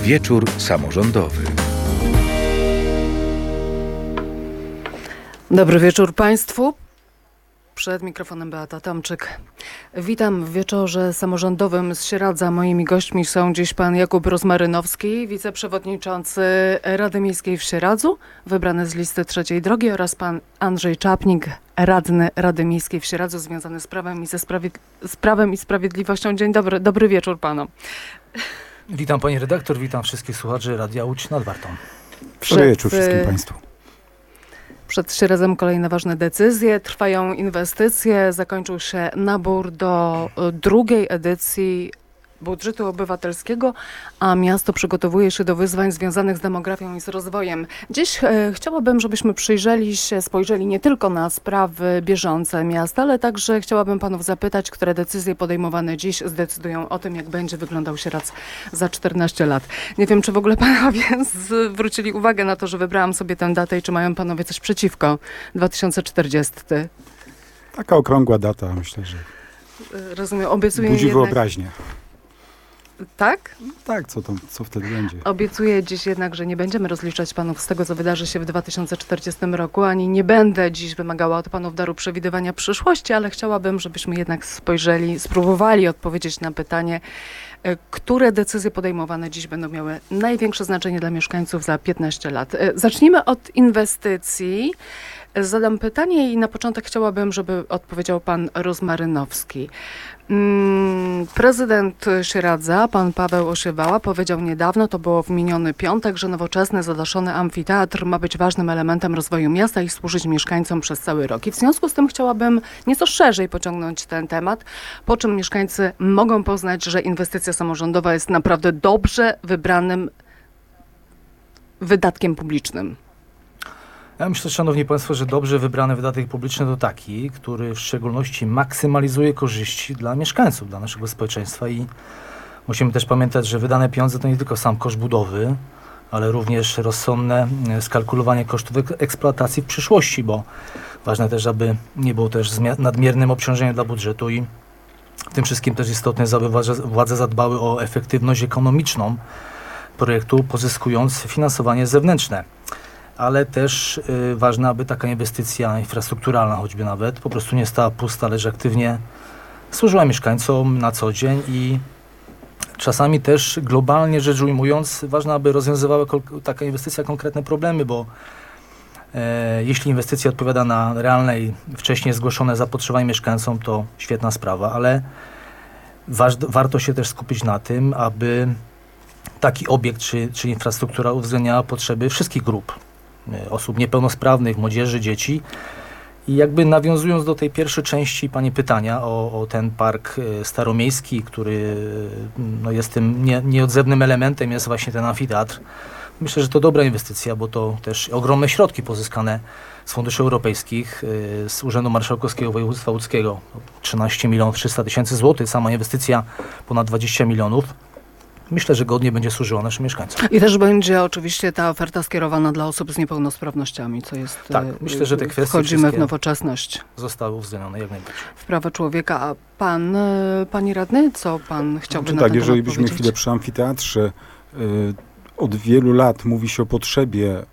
Wieczór samorządowy. Dobry wieczór Państwu. Przed mikrofonem Beata Tomczyk. Witam w wieczorze samorządowym z Sieradza. Moimi gośćmi są dziś pan Jakub Rozmarynowski, wiceprzewodniczący Rady Miejskiej w Sieradzu, wybrany z listy Trzeciej Drogi, oraz pan Andrzej Czapnik, radny Rady Miejskiej w Sieradzu, związany z Prawem i Sprawiedliwością. Dzień dobry, dobry wieczór panom. Witam pani redaktor, witam wszystkich słuchaczy Radia Łódź nad Wartą. Dobry wieczór wszystkim państwu. Przed Sieradzem kolejne ważne decyzje. Trwają inwestycje. Zakończył się nabór do drugiej edycji budżetu obywatelskiego, a miasto przygotowuje się do wyzwań związanych z demografią i z rozwojem. Dziś chciałabym, żebyśmy spojrzeli nie tylko na sprawy bieżące miasta, ale także chciałabym panów zapytać, które decyzje podejmowane dziś zdecydują o tym, jak będzie wyglądał Sieradz za 14 lat. Nie wiem, czy w ogóle panowie zwrócili uwagę na to, że wybrałam sobie tę datę i czy mają panowie coś przeciwko 2040. Taka okrągła data, myślę, że rozumiem, obiecuję budzi jednak... wyobraźnię. Tak? Tak, co wtedy będzie? Obiecuję dziś jednak, że nie będziemy rozliczać panów z tego, co wydarzy się w 2040 roku, ani nie będę dziś wymagała od panów daru przewidywania przyszłości, ale chciałabym, żebyśmy jednak spróbowali odpowiedzieć na pytanie, które decyzje podejmowane dziś będą miały największe znaczenie dla mieszkańców za 15 lat. Zacznijmy od inwestycji. Zadam pytanie i na początek chciałabym, żeby odpowiedział pan Rozmarynowski. Prezydent Sieradza, pan Paweł Osiewała, powiedział niedawno, to było w miniony piątek, że nowoczesny, zadaszony amfiteatr ma być ważnym elementem rozwoju miasta i służyć mieszkańcom przez cały rok. I w związku z tym chciałabym nieco szerzej pociągnąć ten temat, po czym mieszkańcy mogą poznać, że inwestycja samorządowa jest naprawdę dobrze wybranym wydatkiem publicznym. Ja myślę, szanowni państwo, że dobrze wybrany wydatek publiczny to taki, który w szczególności maksymalizuje korzyści dla mieszkańców, dla naszego społeczeństwa, i musimy też pamiętać, że wydane pieniądze to nie tylko sam koszt budowy, ale również rozsądne skalkulowanie kosztów eksploatacji w przyszłości, bo ważne też, aby nie było też nadmiernym obciążeniem dla budżetu, i w tym wszystkim też istotne, aby władze zadbały o efektywność ekonomiczną projektu, pozyskując finansowanie zewnętrzne. Ale też ważne, aby taka inwestycja infrastrukturalna choćby nawet po prostu nie stała pusta, lecz aktywnie służyła mieszkańcom na co dzień, i czasami też globalnie rzecz ujmując ważne, aby rozwiązywała taka inwestycja konkretne problemy, bo jeśli inwestycja odpowiada na realne i wcześniej zgłoszone zapotrzebowanie mieszkańcom, to świetna sprawa, ale warto się też skupić na tym, aby taki obiekt czy infrastruktura uwzględniała potrzeby wszystkich grup osób niepełnosprawnych, młodzieży, dzieci. I jakby nawiązując do tej pierwszej części pani pytania o ten park staromiejski, który jest tym nieodzownym elementem, jest właśnie ten amfiteatr. Myślę, że to dobra inwestycja, bo to też ogromne środki pozyskane z funduszy europejskich, z Urzędu Marszałkowskiego Województwa Łódzkiego. 13 300 000 złotych, sama inwestycja ponad 20 milionów. Myślę, że godnie będzie służyła naszym mieszkańcom. I też będzie oczywiście ta oferta skierowana dla osób z niepełnosprawnościami, co jest... Tak, myślę, że te kwestie wchodzimy w nowocześność. Zostały uwzględnione jak najbardziej. W prawa człowieka. A pan, panie radny, co pan chciałby na tak, ten jeżeli temat byśmy chwilę przy amfiteatrze, od wielu lat mówi się o potrzebie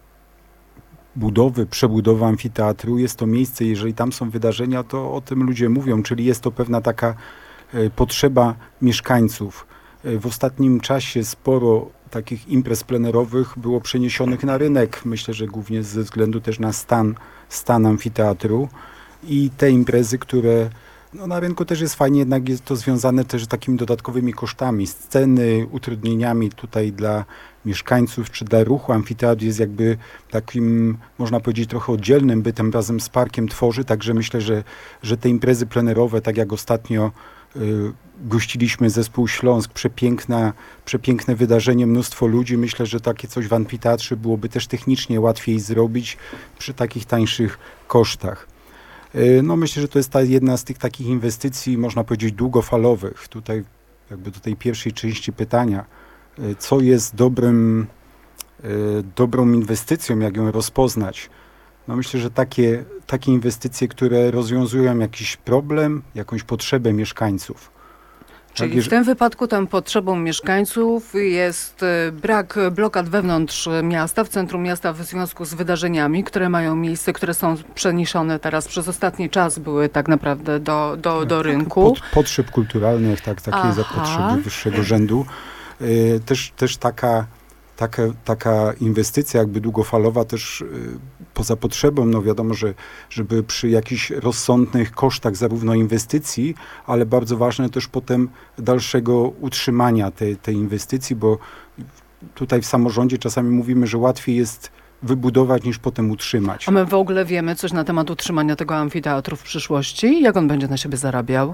przebudowy amfiteatru. Jest to miejsce, jeżeli tam są wydarzenia, to o tym ludzie mówią, czyli jest to pewna taka potrzeba mieszkańców. W ostatnim czasie sporo takich imprez plenerowych było przeniesionych na rynek. Myślę, że głównie ze względu też na stan amfiteatru, i te imprezy, które na rynku też jest fajnie, jednak jest to związane też z takimi dodatkowymi kosztami, sceny, utrudnieniami tutaj dla mieszkańców czy dla ruchu. Amfiteatr jest jakby takim, można powiedzieć, trochę oddzielnym bytem, razem z parkiem tworzy, także myślę, że te imprezy plenerowe, tak jak ostatnio gościliśmy zespół Śląsk, przepiękne wydarzenie, mnóstwo ludzi. Myślę, że takie coś w amfiteatrze byłoby też technicznie łatwiej zrobić przy takich tańszych kosztach. Myślę, że to jest jedna z tych takich inwestycji, można powiedzieć, długofalowych. Tutaj jakby do tej pierwszej części pytania, co jest dobrą inwestycją, jak ją rozpoznać. Myślę, że takie inwestycje, które rozwiązują jakiś problem, jakąś potrzebę mieszkańców. Czyli w tym wypadku tą potrzebą mieszkańców jest brak blokad wewnątrz miasta, w centrum miasta w związku z wydarzeniami, które mają miejsce, które są przeniesione teraz przez ostatni czas, były tak naprawdę do rynku. Potrzeb kulturalnych, takie zapotrzeby wyższego rzędu. Też taka inwestycja jakby długofalowa też poza potrzebą, no wiadomo, że żeby przy jakichś rozsądnych kosztach zarówno inwestycji, ale bardzo ważne też potem dalszego utrzymania tej inwestycji, bo tutaj w samorządzie czasami mówimy, że łatwiej jest wybudować niż potem utrzymać. A my w ogóle wiemy coś na temat utrzymania tego amfiteatru w przyszłości? Jak on będzie na siebie zarabiał?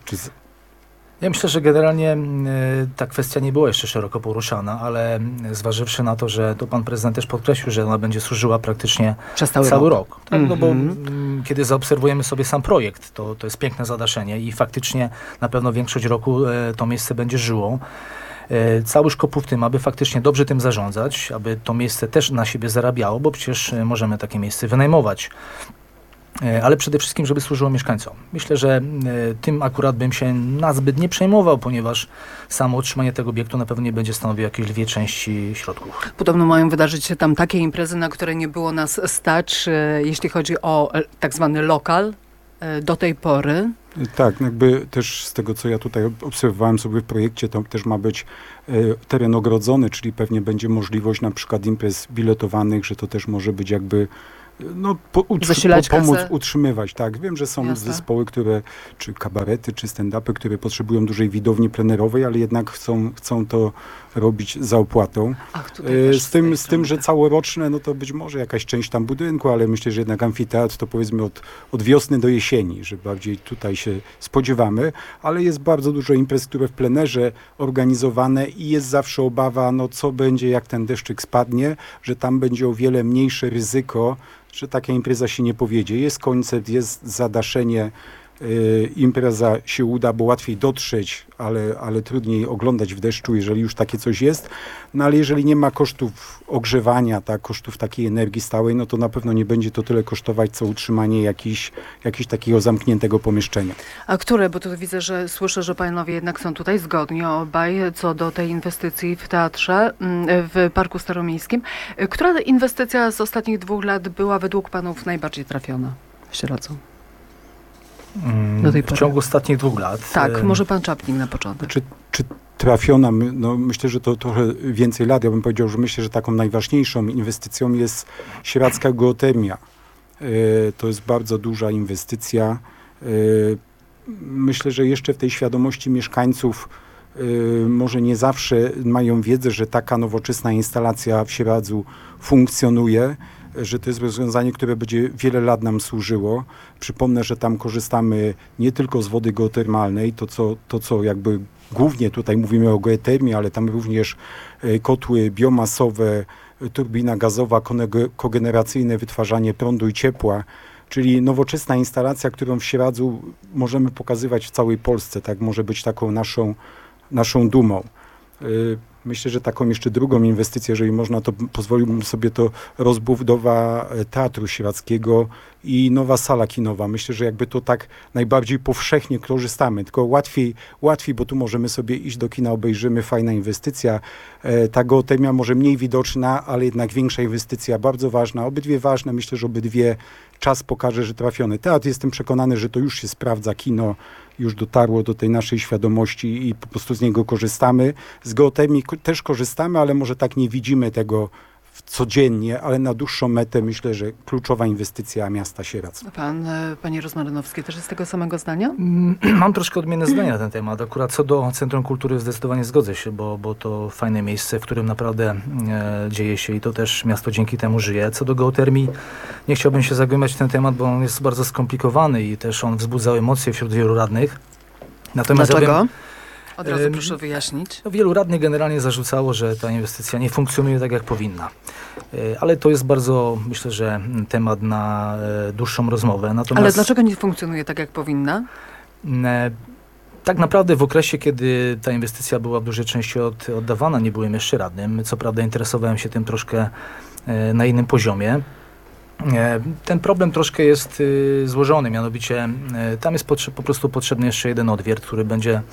Ja myślę, że generalnie ta kwestia nie była jeszcze szeroko poruszana, ale zważywszy na to, że to pan prezydent też podkreślił, że ona będzie służyła praktycznie przez cały rok. Tak? No bo kiedy zaobserwujemy sobie sam projekt, to jest piękne zadaszenie i faktycznie na pewno większość roku to miejsce będzie żyło. Cały szkopuł w tym, aby faktycznie dobrze tym zarządzać, aby to miejsce też na siebie zarabiało, bo przecież możemy takie miejsce wynajmować. Ale przede wszystkim, żeby służyło mieszkańcom. Myślę, że tym akurat bym się nazbyt nie przejmował, ponieważ samo utrzymanie tego obiektu na pewno nie będzie stanowiło jakiejś lwiej części środków. Podobno mają wydarzyć się tam takie imprezy, na które nie było nas stać, jeśli chodzi o tak zwany lokal do tej pory. Tak, jakby też z tego, co ja tutaj obserwowałem sobie w projekcie, to też ma być teren ogrodzony, czyli pewnie będzie możliwość na przykład imprez biletowanych, że to też może być jakby pomóc utrzymywać, tak. Wiem, że są zespoły, czy kabarety, czy stand-upy, które potrzebują dużej widowni plenerowej, ale jednak chcą to robić za opłatą. Z tym, że całoroczne, no to być może jakaś część tam budynku, ale myślę, że jednak amfiteatr to powiedzmy od wiosny do jesieni, że bardziej tutaj się spodziewamy, ale jest bardzo dużo imprez, które w plenerze organizowane i jest zawsze obawa, no co będzie, jak ten deszczyk spadnie, że tam będzie o wiele mniejsze ryzyko, że taka impreza się nie powiedzie. Jest koncept, jest zadaszenie, impreza się uda, bo łatwiej dotrzeć, ale trudniej oglądać w deszczu, jeżeli już takie coś jest. No ale jeżeli nie ma kosztów ogrzewania, kosztów takiej energii stałej, no to na pewno nie będzie to tyle kosztować, co utrzymanie jakiegoś takiego zamkniętego pomieszczenia. A które, bo tu widzę, słyszę, że panowie jednak są tutaj zgodni obaj co do tej inwestycji w teatrze, w Parku Staromiejskim. Która inwestycja z ostatnich 2 lat była według panów najbardziej trafiona w Sieradzą? W ciągu ostatnich 2 lat. Tak, może pan Czapnik na początek. Czy trafiona? No, myślę, że to trochę więcej lat. Ja bym powiedział, że myślę, że taką najważniejszą inwestycją jest sieradzka geotermia. To jest bardzo duża inwestycja. Myślę, że jeszcze w tej świadomości mieszkańców może nie zawsze mają wiedzę, że taka nowoczesna instalacja w Sieradzu funkcjonuje, że to jest rozwiązanie, które będzie wiele lat nam służyło. Przypomnę, że tam korzystamy nie tylko z wody geotermalnej, to co jakby głównie tutaj mówimy o geotermii, ale tam również kotły biomasowe, turbina gazowa, kogeneracyjne wytwarzanie prądu i ciepła, czyli nowoczesna instalacja, którą w Sieradzu możemy pokazywać w całej Polsce, tak może być taką naszą dumą. Myślę, że taką jeszcze drugą inwestycję, jeżeli można, to pozwoliłbym sobie to rozbudowa Teatru Sieradzkiego i nowa sala kinowa. Myślę, że jakby to tak najbardziej powszechnie korzystamy, tylko łatwiej, bo tu możemy sobie iść do kina, obejrzymy, fajna inwestycja. Ta geotermia może mniej widoczna, ale jednak większa inwestycja, bardzo ważna. Obydwie ważne, myślę, że obydwie czas pokaże, że trafiony. Teatr, jestem przekonany, że to już się sprawdza, kino już dotarło do tej naszej świadomości i po prostu z niego korzystamy. Z geotermii też korzystamy, ale może tak nie widzimy tego codziennie, ale na dłuższą metę myślę, że kluczowa inwestycja miasta Sieradz. Panie Rozmarynowski, też jest tego samego zdania? Mam troszkę odmienne zdania na ten temat. Akurat co do Centrum Kultury zdecydowanie zgodzę się, bo to fajne miejsce, w którym naprawdę dzieje się i to też miasto dzięki temu żyje. Co do geotermii, nie chciałbym się zagłębiać w ten temat, bo on jest bardzo skomplikowany i też on wzbudzał emocje wśród wielu radnych. Natomiast dlaczego? Od razu proszę wyjaśnić. Wielu radnych generalnie zarzucało, że ta inwestycja nie funkcjonuje tak, jak powinna. Ale to jest bardzo, myślę, że temat na dłuższą rozmowę. Ale dlaczego nie funkcjonuje tak, jak powinna? Tak naprawdę w okresie, kiedy ta inwestycja była w dużej części oddawana, nie byłem jeszcze radnym. Co prawda interesowałem się tym troszkę na innym poziomie. Ten problem troszkę jest złożony, mianowicie tam jest po prostu potrzebny jeszcze jeden odwiert, który będzie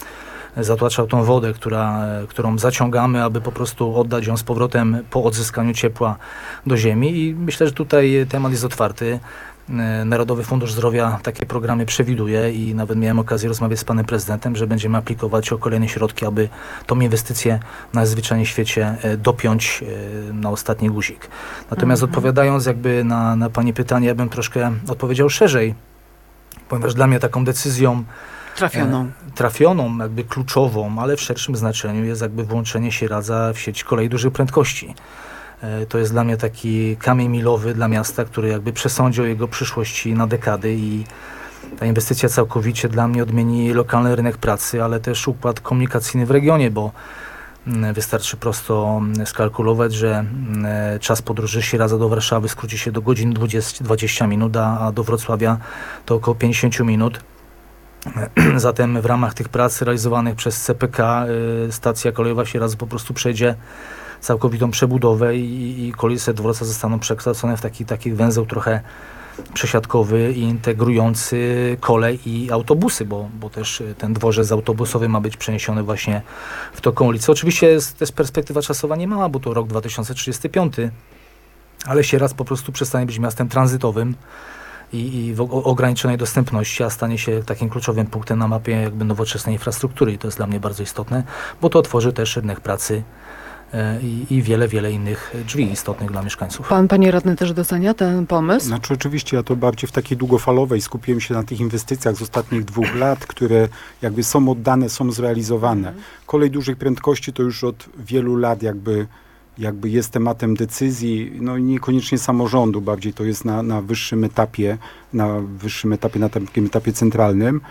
zatłaczał tą wodę, którą zaciągamy, aby po prostu oddać ją z powrotem po odzyskaniu ciepła do ziemi. I myślę, że tutaj temat jest otwarty. Narodowy Fundusz Zdrowia takie programy przewiduje i nawet miałem okazję rozmawiać z panem prezydentem, że będziemy aplikować o kolejne środki, aby tą inwestycję najzwyczajniej w świecie dopiąć na ostatni guzik. Natomiast odpowiadając jakby na pani pytanie, ja bym troszkę odpowiedział szerzej, ponieważ dla mnie taką decyzją trafioną, jakby kluczową, ale w szerszym znaczeniu jest jakby włączenie Sieradza w sieć kolei dużych prędkości. To jest dla mnie taki kamień milowy dla miasta, który jakby przesądzi o jego przyszłości na dekady i ta inwestycja całkowicie dla mnie odmieni lokalny rynek pracy, ale też układ komunikacyjny w regionie, bo wystarczy prosto skalkulować, że czas podróży Sieradza do Warszawy skróci się do godzin 20 minut, a do Wrocławia to około 50 minut. Zatem w ramach tych prac realizowanych przez CPK stacja kolejowa Sieradza po prostu przejdzie całkowitą przebudowę i okolice dworca zostaną przekształcone w taki węzeł trochę przesiadkowy i integrujący kolej i autobusy, bo też ten dworzec autobusowy ma być przeniesiony właśnie w taką ulicę. Oczywiście jest perspektywa czasowa nie mała, bo to rok 2035, ale Sieradz po prostu przestanie być miastem tranzytowym i w ograniczonej dostępności, a stanie się takim kluczowym punktem na mapie jakby nowoczesnej infrastruktury i to jest dla mnie bardzo istotne, bo to otworzy też rynek pracy i wiele innych drzwi istotnych dla mieszkańców. Panie radny też docenia ten pomysł? Znaczy oczywiście ja to bardziej w takiej długofalowej skupiłem się na tych inwestycjach z ostatnich 2 lat, które jakby są oddane, są zrealizowane. Kolej dużych prędkości to już od wielu lat jakby jest tematem decyzji, no i niekoniecznie samorządu, bardziej to jest na wyższym etapie, na takim etapie centralnym.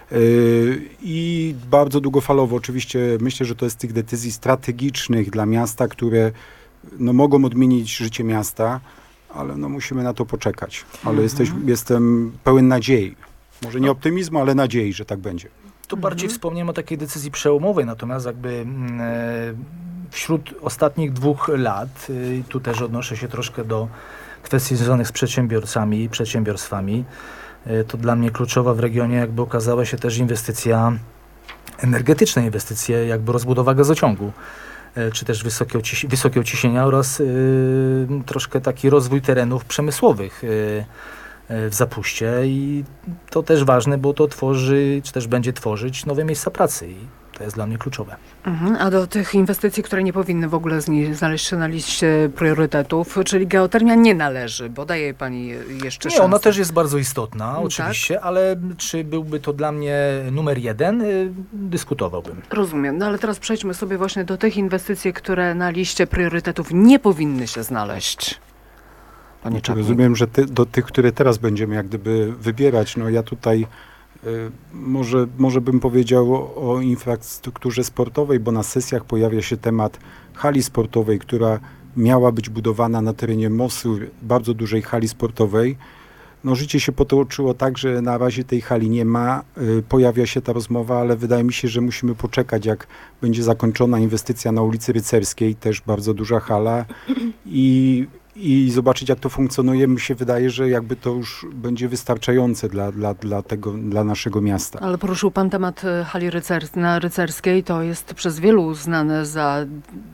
I bardzo długofalowo oczywiście myślę, że to jest tych decyzji strategicznych dla miasta, które no, mogą odmienić życie miasta, ale no, musimy na to poczekać. Ale jestem pełen nadziei. Może nie optymizmu, ale nadziei, że tak będzie. Tu bardziej wspomniałem o takiej decyzji przełomowej, natomiast jakby wśród ostatnich 2 lat, tu też odnoszę się troszkę do kwestii związanych z przedsiębiorcami i przedsiębiorstwami, to dla mnie kluczowa w regionie jakby okazała się też energetyczne inwestycje, jakby rozbudowa gazociągu, czy też wysokiego ciśnienia oraz troszkę taki rozwój terenów przemysłowych w Zapuście i to też ważne, bo to tworzy, czy też będzie tworzyć nowe miejsca pracy i to jest dla mnie kluczowe. A do tych inwestycji, które nie powinny w ogóle znaleźć się na liście priorytetów, czyli geotermia nie należy, bo daje pani jeszcze szansę. Nie, ona też jest bardzo istotna, oczywiście, tak? Ale czy byłby to dla mnie numer 1? Dyskutowałbym. Rozumiem, no ale teraz przejdźmy sobie właśnie do tych inwestycji, które na liście priorytetów nie powinny się znaleźć. Panie Czapku. Rozumiem, że do tych, które teraz będziemy jak gdyby wybierać, no ja tutaj może bym powiedział o infrastrukturze sportowej, bo na sesjach pojawia się temat hali sportowej, która miała być budowana na terenie Mosu, bardzo dużej hali sportowej. No życie się potoczyło tak, że na razie tej hali nie ma, pojawia się ta rozmowa, ale wydaje mi się, że musimy poczekać, jak będzie zakończona inwestycja na ulicy Rycerskiej, też bardzo duża hala i zobaczyć, jak to funkcjonuje. Mi się wydaje, że jakby to już będzie wystarczające dla naszego miasta. Ale poruszył pan temat hali na Rycerskiej. To jest przez wielu uznane za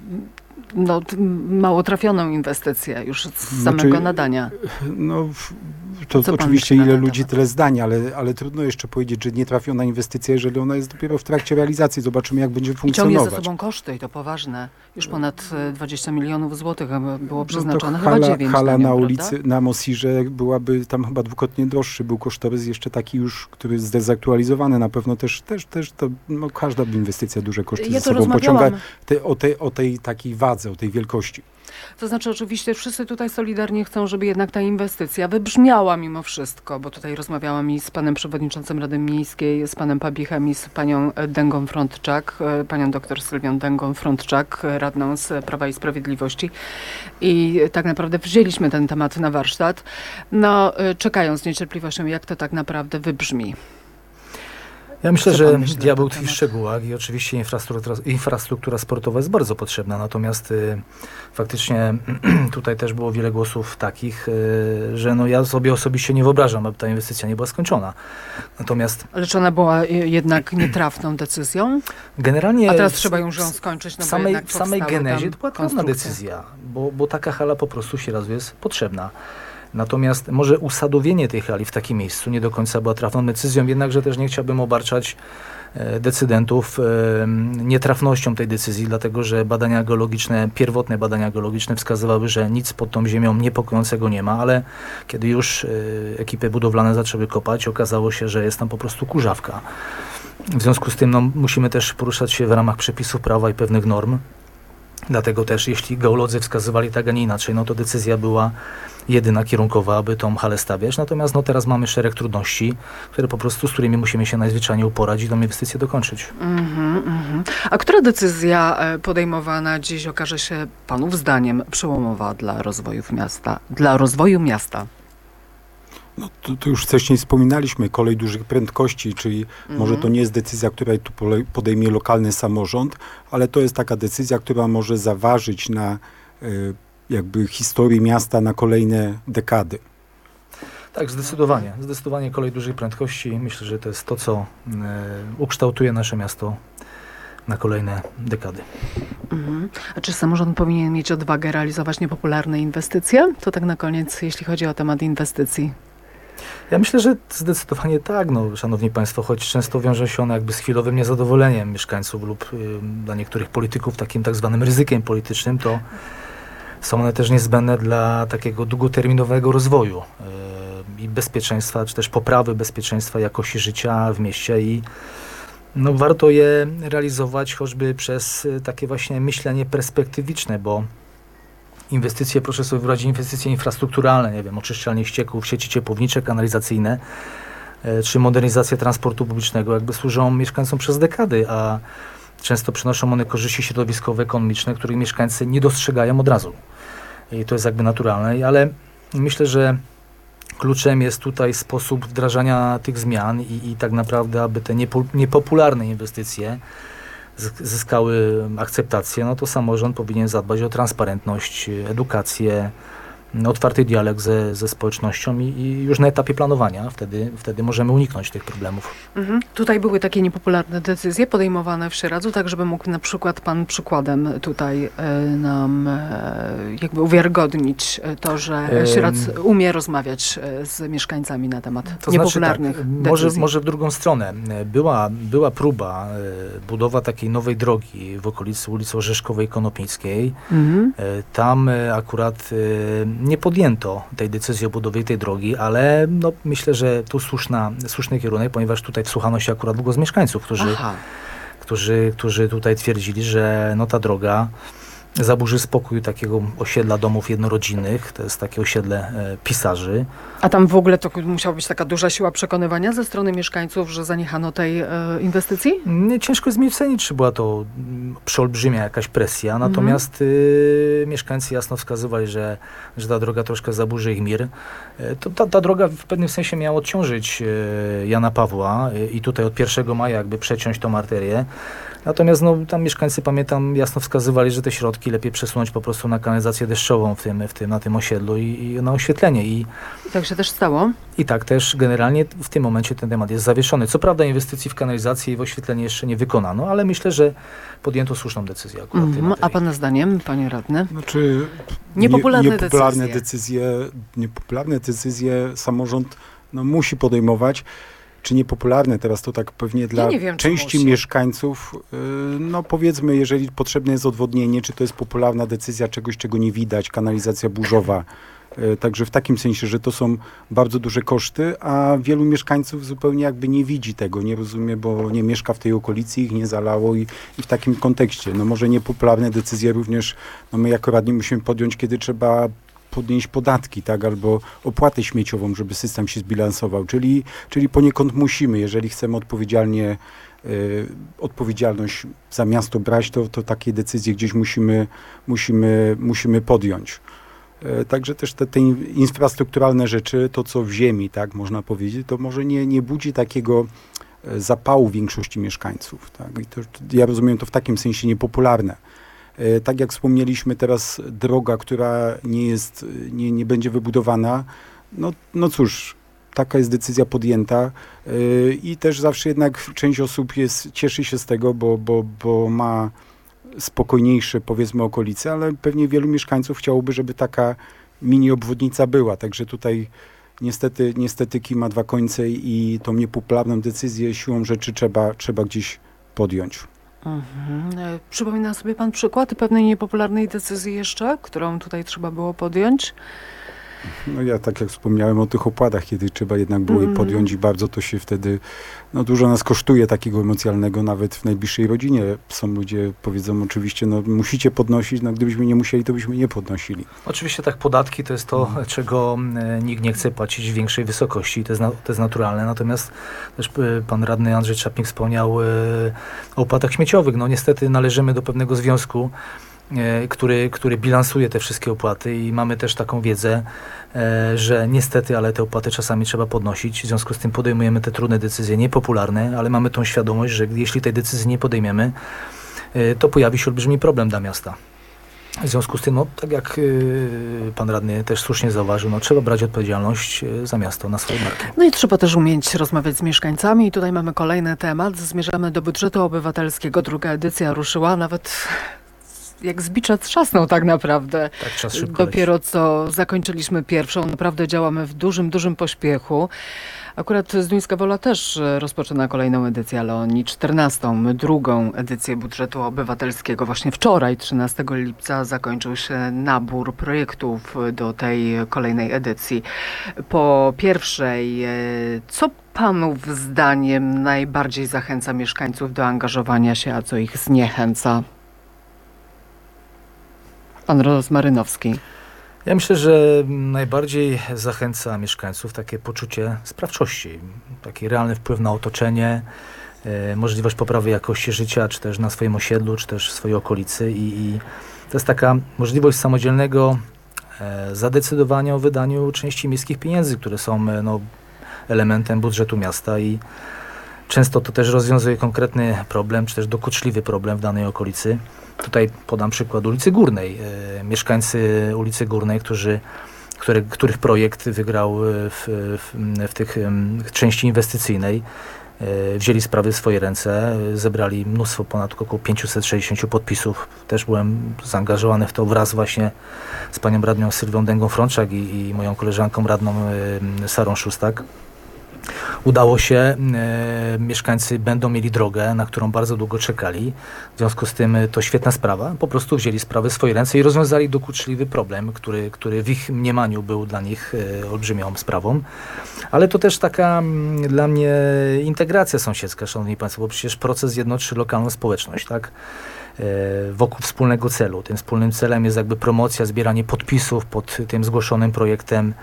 mało trafioną inwestycję już z samego nadania. No, to oczywiście ile ludzi, tyle zdań, ale trudno jeszcze powiedzieć, że nie trafiona inwestycja, jeżeli ona jest dopiero w trakcie realizacji. Zobaczymy, jak będzie funkcjonować. I ciągnie za sobą koszty i to poważne. Już ponad 20 milionów złotych było przeznaczone, no chyba 9. Hala na ulicy, na Mosirze byłaby tam chyba 2-krotnie droższy. Był kosztorys jeszcze taki już, który jest zdezaktualizowany. Na pewno też to, no, każda inwestycja duże koszty za sobą pociąga. O tej takiej wadze, o tej wielkości. To znaczy oczywiście wszyscy tutaj solidarnie chcą, żeby jednak ta inwestycja wybrzmiała mimo wszystko, bo tutaj rozmawiałam i z panem przewodniczącym Rady Miejskiej, z panem Pabichem i z panią Dęgą Frądczak, panią doktor Sylwią Dęgą Frądczak, radną z Prawa i Sprawiedliwości i tak naprawdę wzięliśmy ten temat na warsztat, no czekają z niecierpliwością, jak to tak naprawdę wybrzmi. Ja myślę, Co że pan myśli na diabeł ten tkwi w temat? szczegółach i oczywiście infrastruktura sportowa jest bardzo potrzebna, natomiast faktycznie tutaj też było wiele głosów takich, że no ja sobie osobiście nie wyobrażam, aby ta inwestycja nie była skończona. Natomiast Ale czy ona była jednak nietrafną decyzją? generalnie A teraz trzeba ją skończyć, no w bo samej, jednak w samej powstały genezie tam to była trudna konstrukcje. decyzja, bo taka hala po prostu się razu jest potrzebna. Natomiast może usadowienie tej hali w takim miejscu nie do końca była trafną decyzją, jednakże też nie chciałbym obarczać decydentów nietrafnością tej decyzji, dlatego że badania geologiczne, pierwotne badania geologiczne wskazywały, że nic pod tą ziemią niepokojącego nie ma, ale kiedy już ekipy budowlane zaczęły kopać, okazało się, że jest tam po prostu kurzawka. W związku z tym no, musimy też poruszać się w ramach przepisów prawa i pewnych norm. Dlatego też, jeśli geolodzy wskazywali tak, a nie inaczej, no to decyzja była jedyna kierunkowa, aby tą halę stawiać. Natomiast no, teraz mamy szereg trudności, z którymi musimy się najzwyczajniej uporać i tą inwestycję dokończyć. A która decyzja podejmowana dziś okaże się panów zdaniem przełomowa dla rozwoju miasta? No, to już wcześniej wspominaliśmy, kolej dużych prędkości, czyli może to nie jest decyzja, która tu podejmie lokalny samorząd, ale to jest taka decyzja, która może zaważyć na jakby historii miasta na kolejne dekady. Tak, zdecydowanie. Zdecydowanie kolej dużej prędkości. Myślę, że to jest to, co ukształtuje nasze miasto na kolejne dekady. A czy samorząd powinien mieć odwagę realizować niepopularne inwestycje? To tak na koniec, jeśli chodzi o temat inwestycji. Ja myślę, że zdecydowanie tak, no, szanowni państwo, choć często wiąże się one jakby z chwilowym niezadowoleniem mieszkańców lub dla niektórych polityków takim tak zwanym ryzykiem politycznym, to są one też niezbędne dla takiego długoterminowego rozwoju i bezpieczeństwa, czy też poprawy bezpieczeństwa jakości życia w mieście i no, warto je realizować choćby przez takie właśnie myślenie perspektywiczne, bo inwestycje, proszę sobie wyobrazić, inwestycje infrastrukturalne, nie wiem, oczyszczalnie ścieków, sieci ciepłownicze, kanalizacyjne, czy modernizacja transportu publicznego, jakby służą mieszkańcom przez dekady, a często przynoszą one korzyści środowiskowe, ekonomiczne, których mieszkańcy nie dostrzegają od razu. I to jest jakby naturalne, ale myślę, że kluczem jest tutaj sposób wdrażania tych zmian i tak naprawdę, aby te niepopularne inwestycje zyskały akceptację, no to samorząd powinien zadbać o transparentność, edukację, otwarty dialog ze społecznością i już na etapie planowania wtedy możemy uniknąć tych problemów. Tutaj były takie niepopularne decyzje podejmowane w Sieradzu, tak żeby mógł na przykład pan przykładem tutaj nam jakby uwiarygodnić to, że Sieradz umie rozmawiać z mieszkańcami na temat niepopularnych decyzji. Może w drugą stronę. Była próba budowa takiej nowej drogi w okolicy ulicy Orzeszkowej Konopnickiej. Tam akurat nie podjęto tej decyzji o budowie tej drogi, ale no, myślę, że tu słuszny kierunek, ponieważ tutaj wsłuchano się akurat w głos mieszkańców, którzy tutaj twierdzili, że no, ta droga zaburzy spokój takiego osiedla domów jednorodzinnych, to jest takie osiedle pisarzy. A tam w ogóle to musiała być taka duża siła przekonywania ze strony mieszkańców, że zaniechano tej inwestycji? Ciężko jest mi ocenić, czy była to przeolbrzymia jakaś presja, natomiast mieszkańcy jasno wskazywali, że ta droga troszkę zaburzy ich mir. Ta droga w pewnym sensie miała odciążyć Jana Pawła i tutaj od 1 maja jakby przeciąć tą arterię. Natomiast no, tam mieszkańcy, pamiętam, jasno wskazywali, że te środki lepiej przesunąć po prostu na kanalizację deszczową na tym osiedlu i na oświetlenie. I tak się też stało? I tak też generalnie w tym momencie ten temat jest zawieszony. Co prawda inwestycji w kanalizację i w oświetlenie jeszcze nie wykonano, ale myślę, że podjęto słuszną decyzję akurat w tej materii. A pana zdaniem, panie radny? Znaczy, niepopularne decyzje samorząd musi podejmować. Czy niepopularne, teraz to tak pewnie dla części mieszkańców, no powiedzmy, jeżeli potrzebne jest odwodnienie, czy to jest popularna decyzja czegoś, czego nie widać, kanalizacja burzowa. Także w takim sensie, że to są bardzo duże koszty, a wielu mieszkańców zupełnie jakby nie widzi tego, nie rozumie, bo nie mieszka w tej okolicy, ich nie zalało i w takim kontekście. No może niepopularne decyzje również, no my jako radni musimy podjąć, kiedy trzeba podnieść podatki, tak, albo opłatę śmieciową, żeby system się zbilansował, czyli poniekąd musimy, jeżeli chcemy odpowiedzialność za miasto brać, to takie decyzje gdzieś musimy podjąć. Także też te infrastrukturalne rzeczy, to co w ziemi, tak, można powiedzieć, to może nie budzi takiego zapału większości mieszkańców. Tak? I to, ja rozumiem to w takim sensie niepopularne. Tak jak wspomnieliśmy teraz, droga, która nie będzie wybudowana, no cóż, taka jest decyzja podjęta i też zawsze jednak część osób cieszy się z tego, bo ma spokojniejsze, powiedzmy, okolice, ale pewnie wielu mieszkańców chciałoby, żeby taka mini obwodnica była. Także tutaj niestety kij ma dwa końce i tą niepopularną decyzję siłą rzeczy trzeba gdzieś podjąć. Przypomina sobie pan przykład pewnej niepopularnej decyzji jeszcze, którą tutaj trzeba było podjąć? No ja tak jak wspomniałem o tych opłatach, kiedy trzeba jednak było je podjąć i bardzo to się wtedy, dużo nas kosztuje takiego emocjonalnego, nawet w najbliższej rodzinie. Są ludzie, powiedzą oczywiście, musicie podnosić, gdybyśmy nie musieli, to byśmy nie podnosili. Oczywiście tak, podatki to jest to, czego nikt nie chce płacić w większej wysokości, to jest naturalne, natomiast też pan radny Andrzej Czapnik wspomniał o opłatach śmieciowych. No niestety należymy do pewnego związku, który bilansuje te wszystkie opłaty i mamy też taką wiedzę, że niestety, ale te opłaty czasami trzeba podnosić. W związku z tym podejmujemy te trudne decyzje, niepopularne, ale mamy tą świadomość, że jeśli tej decyzji nie podejmiemy, to pojawi się olbrzymi problem dla miasta. W związku z tym, tak jak pan radny też słusznie zauważył, trzeba brać odpowiedzialność za miasto na swoje barki. No i trzeba też umieć rozmawiać z mieszkańcami. I tutaj mamy kolejny temat. Zmierzamy do budżetu obywatelskiego. Druga edycja ruszyła, nawet jak z bicza trzasnął tak naprawdę. Tak, czas szybko Dopiero co zakończyliśmy pierwszą. Naprawdę działamy w dużym pośpiechu. Akurat Zduńska Wola też rozpoczyna kolejną edycję, ale oni 14., drugą edycję budżetu obywatelskiego. Właśnie wczoraj, 13 lipca, zakończył się nabór projektów do tej kolejnej edycji. Po pierwszej, co panów zdaniem najbardziej zachęca mieszkańców do angażowania się, a co ich zniechęca? Pan Rozmarynowski. Ja myślę, że najbardziej zachęca mieszkańców takie poczucie sprawczości, taki realny wpływ na otoczenie, możliwość poprawy jakości życia, czy też na swoim osiedlu, czy też w swojej okolicy i to jest taka możliwość samodzielnego zadecydowania o wydaniu części miejskich pieniędzy, które są elementem budżetu miasta i często to też rozwiązuje konkretny problem, czy też dokuczliwy problem w danej okolicy. Tutaj podam przykład ulicy Górnej. Mieszkańcy ulicy Górnej, których projekt wygrał w tych części inwestycyjnej, wzięli sprawy w swoje ręce, zebrali mnóstwo, ponad około 560 podpisów. Też byłem zaangażowany w to wraz właśnie z panią radną Sylwią Dęgą-Frączak i moją koleżanką radną Sarą Szustak. Udało się, mieszkańcy będą mieli drogę, na którą bardzo długo czekali. W związku z tym to świetna sprawa. Po prostu wzięli sprawy w swoje ręce i rozwiązali dokuczliwy problem, który w ich mniemaniu był dla nich olbrzymią sprawą. Ale to też taka dla mnie integracja sąsiedzka, szanowni państwo, bo przecież proces jednoczy lokalną społeczność, tak? Wokół wspólnego celu. Tym wspólnym celem jest jakby promocja, zbieranie podpisów pod tym zgłoszonym projektem.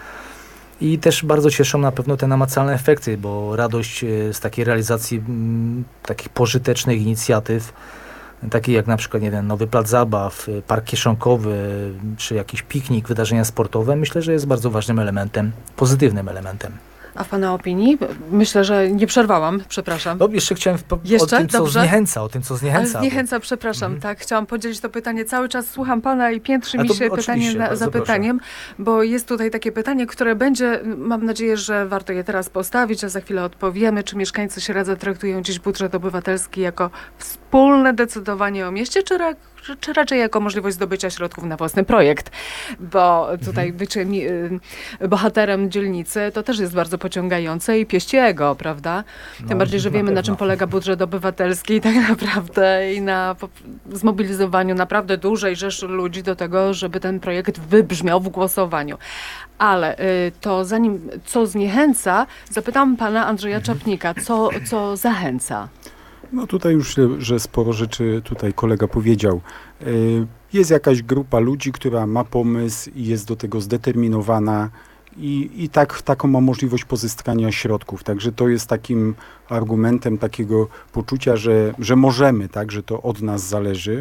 I też bardzo cieszą na pewno te namacalne efekty, bo radość z takiej realizacji takich pożytecznych inicjatyw, takich jak na przykład, nowy plac zabaw, park kieszonkowy, czy jakiś piknik, wydarzenia sportowe, myślę, że jest bardzo ważnym elementem, pozytywnym elementem. A w pana opinii? Myślę, że nie przerwałam, przepraszam. Jeszcze chciałem o tym, co zniechęca. Ale zniechęca, przepraszam, tak. Chciałam podzielić to pytanie. Cały czas słucham pana i piętrzy mi się pytanie za pytaniem, bo jest tutaj takie pytanie, które będzie, mam nadzieję, że warto je teraz postawić, a za chwilę odpowiemy, czy mieszkańcy Sieradza traktują dziś budżet obywatelski jako wspólne decydowanie o mieście, czy raczej jako możliwość zdobycia środków na własny projekt, bo tutaj bycie bohaterem dzielnicy to też jest bardzo pociągające i pieści ego, prawda? Tym bardziej, że wiemy, na czym polega budżet obywatelski tak naprawdę i na zmobilizowaniu naprawdę dużej rzeszy ludzi do tego, żeby ten projekt wybrzmiał w głosowaniu. Ale to zanim co zniechęca, zapytam pana Andrzeja Czapnika, co zachęca? Tutaj już, że sporo rzeczy tutaj kolega powiedział. Jest jakaś grupa ludzi, która ma pomysł i jest do tego zdeterminowana i taką ma możliwość pozyskania środków. Także to jest takim argumentem takiego poczucia, że możemy, tak, że to od nas zależy.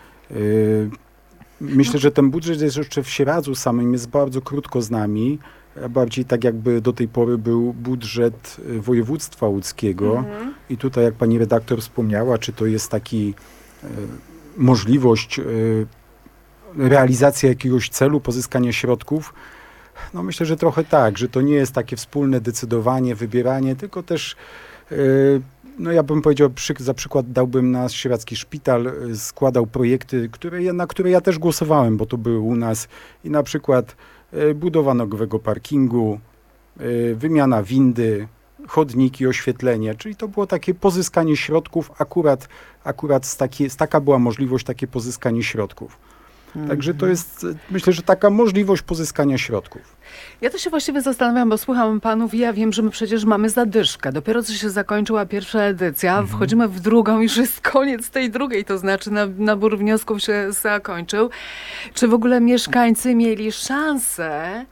Myślę, że ten budżet jest jeszcze w Sieradzu samym, jest bardzo krótko z nami. a bardziej tak jakby do tej pory był budżet województwa łódzkiego. I tutaj, jak pani redaktor wspomniała, czy to jest taki możliwość realizacji jakiegoś celu, pozyskania środków, no myślę, że trochę tak, że to nie jest takie wspólne decydowanie, wybieranie, tylko też no ja bym powiedział, za przykład dałbym nasz Sieradzki Szpital, składał projekty, na które ja też głosowałem, bo to były u nas i na przykład budowa nowego parkingu, wymiana windy, chodniki, oświetlenie, czyli to było takie pozyskanie środków, akurat taka była możliwość, takie pozyskanie środków. Także to jest, myślę, że taka możliwość pozyskania środków. Ja to się właściwie zastanawiam, bo słucham panów i ja wiem, że my przecież mamy zadyszkę. Dopiero co się zakończyła pierwsza edycja, wchodzimy w drugą, już jest koniec tej drugiej, to znaczy nabór wniosków się zakończył. Czy w ogóle mieszkańcy mieli szansę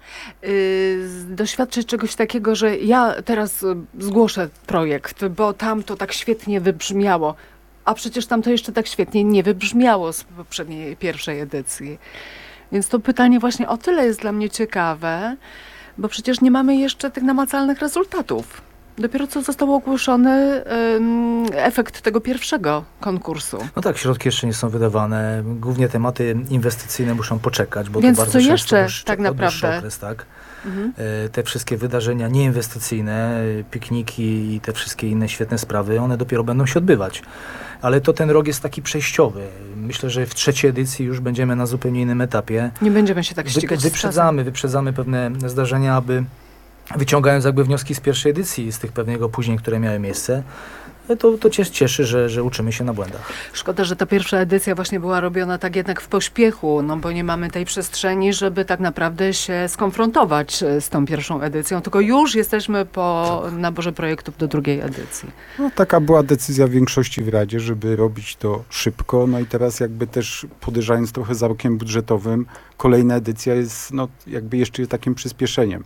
doświadczyć czegoś takiego, że ja teraz zgłoszę projekt, bo tam to tak świetnie wybrzmiało. A przecież tam to jeszcze tak świetnie nie wybrzmiało z poprzedniej, pierwszej edycji. Więc to pytanie właśnie o tyle jest dla mnie ciekawe, bo przecież nie mamy jeszcze tych namacalnych rezultatów. Dopiero co został ogłoszony efekt tego pierwszego konkursu. No tak, środki jeszcze nie są wydawane. Głównie tematy inwestycyjne muszą poczekać, bo Więc to bardzo co jeszcze tak dłuższy naprawdę? okres, tak? Te wszystkie wydarzenia nieinwestycyjne, pikniki i te wszystkie inne świetne sprawy, one dopiero będą się odbywać. Ale to ten rok jest taki przejściowy. Myślę, że w trzeciej edycji już będziemy na zupełnie innym etapie. Nie będziemy się tak ścigać Wyprzedzamy pewne zdarzenia, aby wyciągając jakby wnioski z pierwszej edycji, z tych pewnych opóźnień, które miały miejsce, to cieszy, że uczymy się na błędach. Szkoda, że ta pierwsza edycja właśnie była robiona tak jednak w pośpiechu, no bo nie mamy tej przestrzeni, żeby tak naprawdę się skonfrontować z tą pierwszą edycją, tylko już jesteśmy po naborze projektów do drugiej edycji. No, taka była decyzja większości w Radzie, żeby robić to szybko. No i teraz jakby też podejrzewając trochę za rokiem budżetowym, kolejna edycja jest no, jakby jeszcze takim przyspieszeniem.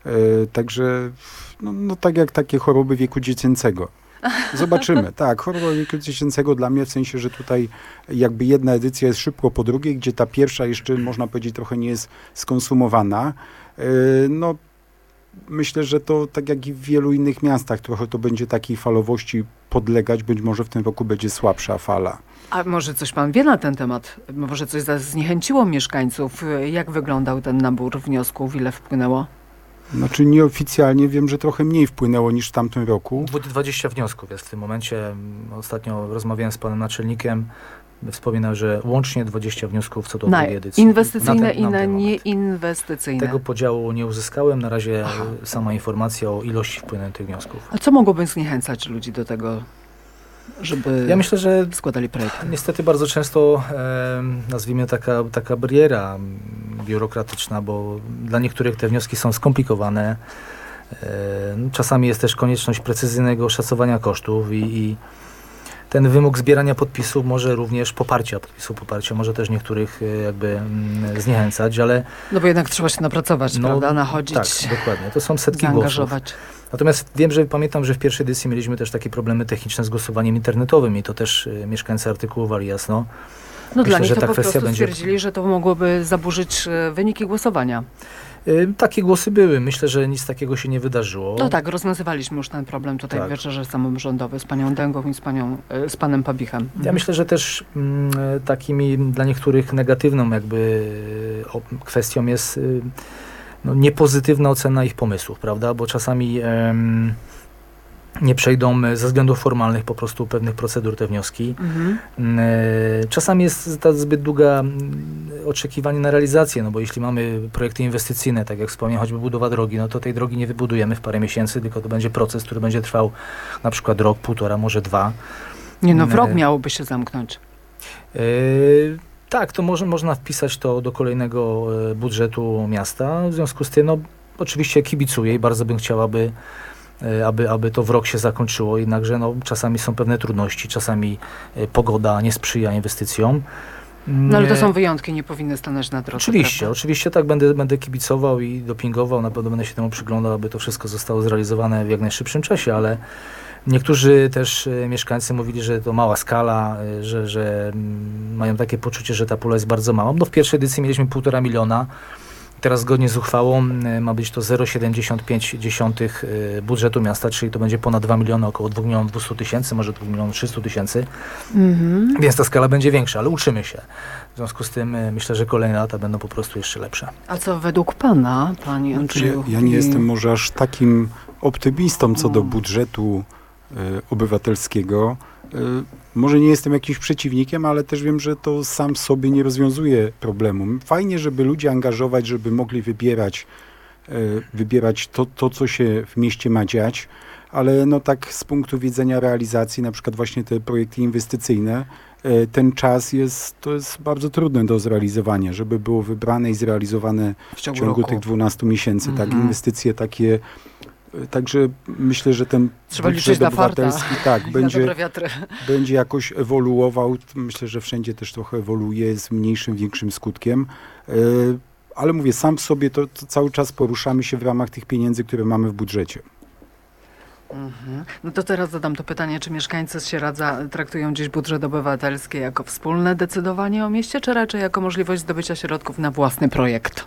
Także no tak jak takie choroby wieku dziecięcego. Zobaczymy. Tak, choroba wieku dziecięcego dla mnie w sensie, że tutaj jakby jedna edycja jest szybko po drugiej, gdzie ta pierwsza jeszcze można powiedzieć trochę nie jest skonsumowana. No myślę, że to tak jak i w wielu innych miastach trochę to będzie takiej falowości podlegać, być może w tym roku będzie słabsza fala. A może coś pan wie na ten temat? Może coś zniechęciło mieszkańców? Jak wyglądał ten nabór wniosków? Ile wpłynęło? Znaczy nieoficjalnie wiem, że trochę mniej wpłynęło niż w tamtym roku. 20 wniosków jest w tym momencie. Ostatnio rozmawiałem z panem naczelnikiem. Wspominał, że łącznie 20 wniosków co do drugiej edycji. Inwestycyjne i na nieinwestycyjne. Tego podziału nie uzyskałem. Na razie sama informacja o ilości wpłynętych wniosków. A co mogłoby zniechęcać ludzi do tego, żeby ja myślę, że składali projekty? Niestety bardzo często nazwijmy taka bariera biurokratyczna, bo dla niektórych te wnioski są skomplikowane. Czasami jest też konieczność precyzyjnego oszacowania kosztów i ten wymóg zbierania podpisów może również poparcia może też niektórych jakby zniechęcać, ale... No bo jednak trzeba się napracować, prawda? Nachodzić. Tak, dokładnie. To są setki głosów. Natomiast pamiętam, że w pierwszej edycji mieliśmy też takie problemy techniczne z głosowaniem internetowym i to też mieszkańcy artykułowali jasno. No myślę, dla nich to po prostu stwierdzili, że to mogłoby zaburzyć wyniki głosowania. Takie głosy były. Myślę, że nic takiego się nie wydarzyło. No tak, rozwiązywaliśmy już ten problem tutaj w Wieczorze Samorządowej z panią Dęgą i z panem Pabichem. Ja myślę, że też takimi dla niektórych negatywną jakby kwestią jest niepozytywna ocena ich pomysłów, prawda? Bo czasami nie przejdą ze względów formalnych po prostu pewnych procedur te wnioski. Czasami jest ta zbyt długa oczekiwanie na realizację, no bo jeśli mamy projekty inwestycyjne, tak jak wspomniałem, choćby budowa drogi, no to tej drogi nie wybudujemy w parę miesięcy, tylko to będzie proces, który będzie trwał na przykład rok, półtora, może 2. Nie no, w rok miałoby się zamknąć. Tak, to można wpisać to do kolejnego budżetu miasta. W związku z tym, no oczywiście kibicuję i bardzo bym chciał, aby to w rok się zakończyło, jednakże no, czasami są pewne trudności, czasami pogoda nie sprzyja inwestycjom. No ale to są wyjątki, nie powinny stanąć na drodze. Oczywiście tak, będę kibicował i dopingował, na pewno będę się temu przyglądał, aby to wszystko zostało zrealizowane w jak najszybszym czasie, ale niektórzy też mieszkańcy mówili, że to mała skala, że mają takie poczucie, że ta pula jest bardzo mała. No w pierwszej edycji mieliśmy 1,5 miliona. Teraz zgodnie z uchwałą ma być to 0,75 budżetu miasta, czyli to będzie ponad 2 miliony, około 2 milionów 200 tysięcy, może 2 milionów 300 tysięcy. Więc ta skala będzie większa, ale uczymy się. W związku z tym myślę, że kolejne lata będą po prostu jeszcze lepsze. A co według pana, panie Andrzeju? Ja nie jestem może aż takim optymistą co do budżetu obywatelskiego. Może nie jestem jakimś przeciwnikiem, ale też wiem, że to sam sobie nie rozwiązuje problemu. Fajnie, żeby ludzie angażować, żeby mogli wybierać to, co się w mieście ma dziać, ale no tak z punktu widzenia realizacji, na przykład właśnie te projekty inwestycyjne, ten czas to jest bardzo trudne do zrealizowania, żeby było wybrane i zrealizowane w ciągu tych 12 miesięcy. Tak, inwestycje takie. Także myślę, że ten budżet obywatelski będzie jakoś ewoluował. Myślę, że wszędzie też trochę ewoluuje z mniejszym, większym skutkiem. Ale mówię, sam w sobie to cały czas poruszamy się w ramach tych pieniędzy, które mamy w budżecie. No to teraz zadam to pytanie, czy mieszkańcy z Sieradza traktują dziś budżet obywatelski jako wspólne decydowanie o mieście, czy raczej jako możliwość zdobycia środków na własny projekt?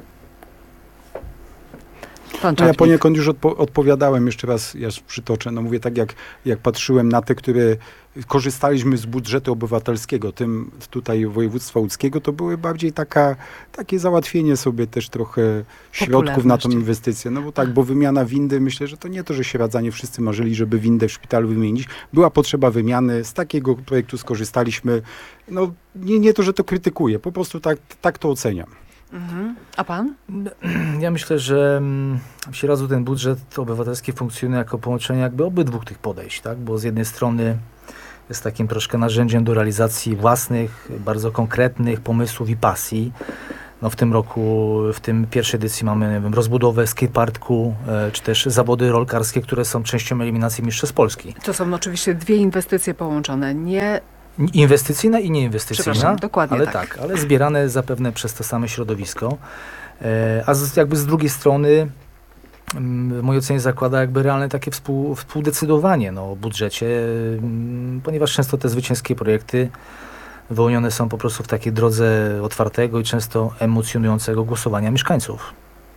No ja poniekąd już odpowiadałem, jeszcze raz ja przytoczę. No mówię, tak jak patrzyłem na te, które korzystaliśmy z budżetu obywatelskiego, tym tutaj województwa łódzkiego, to były bardziej takie załatwienie sobie też trochę środków na tą inwestycję. No bo tak, bo wymiana windy, myślę, że to nie to, że Sieradzanie wszyscy marzyli, żeby windę w szpitalu wymienić. Była potrzeba wymiany, z takiego projektu skorzystaliśmy. No nie to, że to krytykuję, po prostu tak to oceniam. A pan? Ja myślę, że w Sieradzu ten budżet obywatelski funkcjonuje jako połączenie jakby obydwu tych podejść, tak? Bo z jednej strony jest takim troszkę narzędziem do realizacji własnych, bardzo konkretnych pomysłów i pasji. No w tym roku, w tym pierwszej edycji mamy, nie wiem, rozbudowę skateparku, czy też zawody rolkarskie, które są częścią eliminacji Mistrzostw Polski. To są oczywiście dwie inwestycje połączone, nie... Inwestycyjna i nieinwestycyjna, dokładnie ale ale zbierane zapewne przez to same środowisko. A z drugiej strony w mojej ocenie zakłada jakby realne takie współdecydowanie o budżecie, ponieważ często te zwycięskie projekty wyłonione są po prostu w takiej drodze otwartego i często emocjonującego głosowania mieszkańców.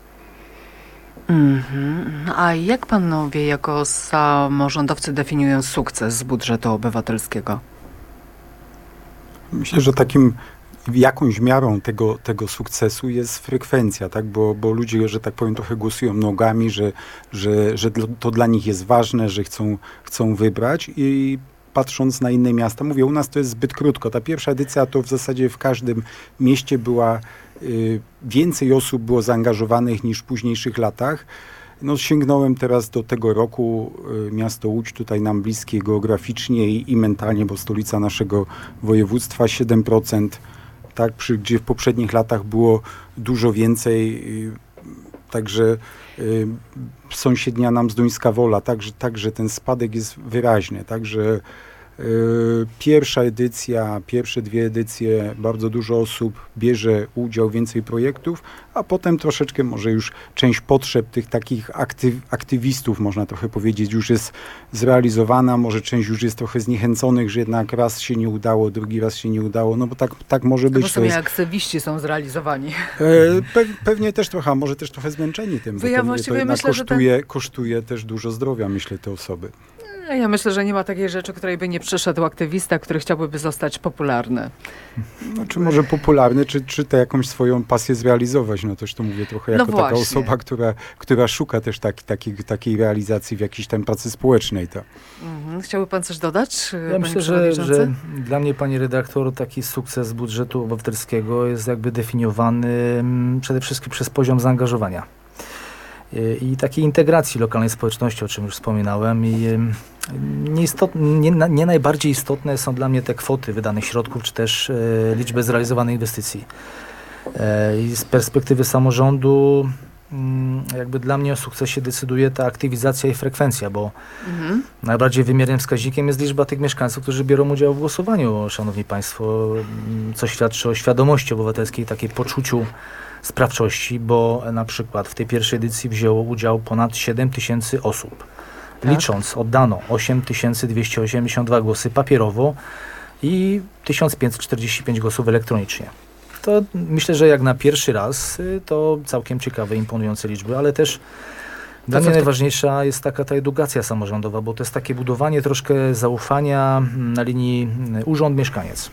A jak panowie jako samorządowcy definiują sukces z budżetu obywatelskiego? Myślę, że jakąś miarą tego sukcesu jest frekwencja, tak? Bo ludzie, że tak powiem, trochę głosują nogami, że to dla nich jest ważne, że chcą wybrać i patrząc na inne miasta, mówię, u nas to jest zbyt krótko. Ta pierwsza edycja to w zasadzie w każdym mieście była, więcej osób było zaangażowanych niż w późniejszych latach. No, sięgnąłem teraz do tego roku, miasto Łódź, tutaj nam bliskie geograficznie i mentalnie, bo stolica naszego województwa, 7%, tak, gdzie w poprzednich latach było dużo więcej, także sąsiednia nam Zduńska Wola, także ten spadek jest wyraźny, także pierwsza edycja, pierwsze dwie edycje, bardzo dużo osób bierze udział, więcej projektów, a potem troszeczkę może już część potrzeb tych takich aktywistów, można trochę powiedzieć, już jest zrealizowana, może część już jest trochę zniechęconych, że jednak raz się nie udało, drugi raz się nie udało, no bo tak może być. Bo sami aktywiści są zrealizowani. Pewnie też trochę, może też trochę zmęczeni tym, bo kosztuje też dużo zdrowia, myślę, te osoby. Ja myślę, że nie ma takiej rzeczy, której by nie przyszedł aktywista, który chciałby zostać popularny. No, czy może popularny, czy tę jakąś swoją pasję zrealizować. No też to mówię trochę jako taka osoba, która szuka też takiej realizacji w jakiejś tam pracy społecznej. Chciałby pan coś dodać? Ja myślę, że dla mnie, pani redaktor, taki sukces budżetu obywatelskiego jest jakby definiowany przede wszystkim przez poziom zaangażowania i takiej integracji lokalnej społeczności, o czym już wspominałem. I nie najbardziej istotne są dla mnie te kwoty wydanych środków, czy też liczby zrealizowanych inwestycji. I z perspektywy samorządu jakby dla mnie o sukcesie decyduje ta aktywizacja i frekwencja, bo najbardziej wymiernym wskaźnikiem jest liczba tych mieszkańców, którzy biorą udział w głosowaniu, szanowni państwo, co świadczy o świadomości obywatelskiej, takiej poczuciu sprawczości, bo na przykład w tej pierwszej edycji wzięło udział ponad 7 tysięcy osób. Tak. Licząc, oddano 8282 głosy papierowo i 1545 głosów elektronicznie. To myślę, że jak na pierwszy raz to całkiem ciekawe, imponujące liczby, ale też dla mnie najważniejsza jest ta edukacja samorządowa, bo to jest takie budowanie troszkę zaufania na linii urząd-mieszkaniec.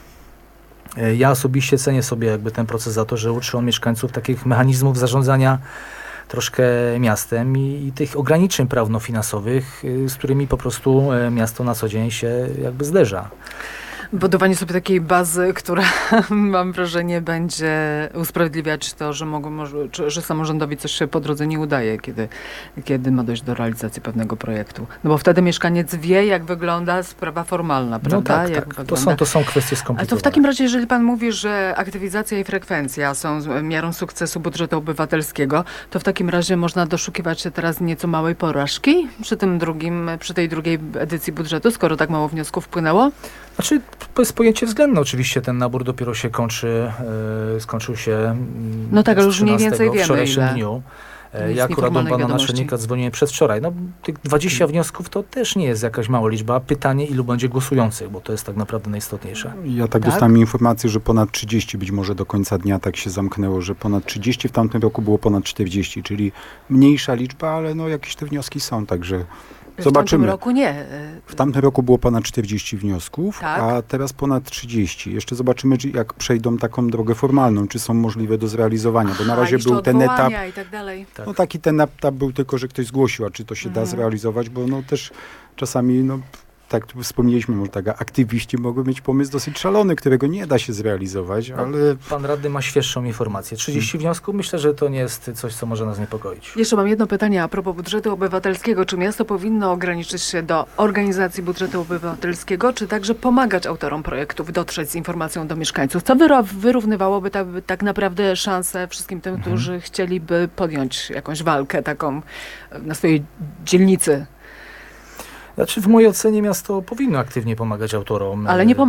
Ja osobiście cenię sobie jakby ten proces za to, że uczy on mieszkańców takich mechanizmów zarządzania troszkę miastem i tych ograniczeń prawno-finansowych, z którymi po prostu miasto na co dzień się jakby zderza. Budowanie sobie takiej bazy, która mam wrażenie będzie usprawiedliwiać to, że samorządowi coś się po drodze nie udaje, kiedy ma dojść do realizacji pewnego projektu. No bo wtedy mieszkaniec wie, jak wygląda sprawa formalna, prawda? No tak. To są kwestie skomplikowane. Ale to w takim razie, jeżeli pan mówi, że aktywizacja i frekwencja są miarą sukcesu budżetu obywatelskiego, to w takim razie można doszukiwać się teraz nieco małej porażki przy tej drugiej edycji budżetu, skoro tak mało wniosków wpłynęło? Znaczy, to jest pojęcie względne. Oczywiście ten nabór dopiero się skończył się no tak, ale już mniej więcej w wczorajszym wiemy, dniu. Ja akurat do pana naczelnika dzwoniłem przedwczoraj. No, tych 20 wniosków to też nie jest jakaś mała liczba. Pytanie, ilu będzie głosujących, bo to jest tak naprawdę najistotniejsze. Ja dostałem informację, że ponad 30, być może do końca dnia tak się zamknęło, że ponad 30, w tamtym roku było ponad 40, czyli mniejsza liczba, ale no jakieś te wnioski są, także zobaczymy. W tamtym roku nie. W tamtym roku było ponad 40 wniosków, tak? A teraz ponad 30. Jeszcze zobaczymy, jak przejdą taką drogę formalną, czy są możliwe do zrealizowania, bo na razie był ten etap. I tak dalej. Tak. No taki ten etap był tylko, że ktoś zgłosił, a czy to się da zrealizować, bo no też czasami, tak wspomnieliśmy, może aktywiści mogą mieć pomysł dosyć szalony, którego nie da się zrealizować, ale... Pan radny ma świeższą informację. 30 wniosków, myślę, że to nie jest coś, co może nas niepokoić. Jeszcze mam jedno pytanie a propos budżetu obywatelskiego. Czy miasto powinno ograniczyć się do organizacji budżetu obywatelskiego, czy także pomagać autorom projektów dotrzeć z informacją do mieszkańców? Co wyrównywałoby tak naprawdę szanse wszystkim tym, którzy chcieliby podjąć jakąś walkę taką na swojej dzielnicy? Znaczy, w mojej ocenie miasto powinno aktywnie pomagać autorom. Ale nie